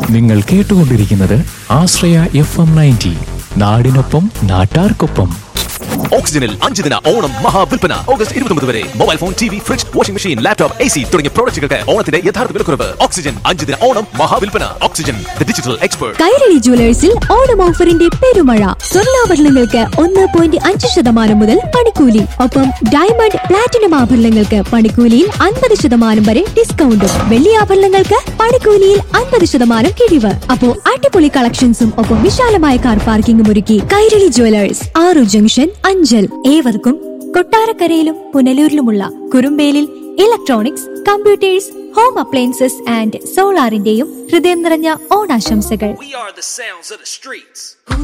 നിങ്ങൾ കേട്ടുകൊണ്ടിരിക്കുന്നത് ആശ്രയ FM 90, നാടിനൊപ്പം നാട്ടാർക്കൊപ്പം. ഓക്സിജനിൽ 5 ദിന ഓണം മഹാവിൽപ്പന ഓഗസ്റ്റ് 29 വരെ. Mobile phone, TV, fridge, washing machine, laptop, AC തുടങ്ങിയ പ്രോഡക്റ്റുകൾക്ക് ഓണത്തിന്റെ യഥാർത്ഥ വിലക്കുറവ്. ഓക്സിജൻ 5 ദിന Onam മഹാവിൽപ്പന. Oxygen, the digital expert. Kairali ജുവലേഴ്സിൽ Onam ഓഫറിന്റെ പെരുമഴ. സ്വർണ്ണാഭരണങ്ങൾക്ക് 1.5% മുതൽ പണിക്കൂലി. ഒപ്പം ഡയമണ്ട്, പ്ലാറ്റിനം ആഭരണങ്ങൾക്ക് പണിക്കൂലിയിൽ 50% വരെ ഡിസ്കൗണ്ടും. വെള്ളി ആഭരണങ്ങൾക്ക് പണിക്കൂലിയിൽ 50% കിഴിവ്. അപ്പോ അടിപൊളി കളക്ഷൻസും ഒപ്പം വിശാലമായ കാർ പാർക്കിംഗും ഒരുക്കി കൈരളി ജുവലേഴ്സ്, ആറു ജംഗ്ഷൻ, അഞ്ചൽ. ഏവർക്കും കൊട്ടാരക്കരയിലും പുനലൂരിലുമുള്ള കുറുമ്പേലിൽ electronics, computers, home appliances and സോളാറിന്റെയും ഹൃദയം നിറഞ്ഞ ഓണാശംസകൾ.